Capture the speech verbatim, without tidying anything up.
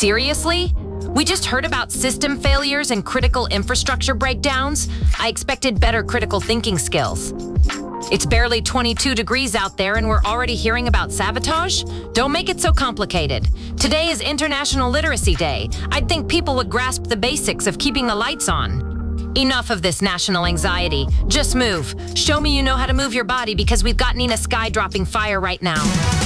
Seriously? We just heard about system failures and critical infrastructure breakdowns. I expected better critical thinking skills. It's barely twenty-two degrees out there and we're already hearing about sabotage? Don't make it so complicated. Today is International Literacy Day. I'd think people would grasp the basics of keeping the lights on. Enough of this national anxiety. Just move. Show me you know how to move your body because we've got Nina Sky dropping fire right now.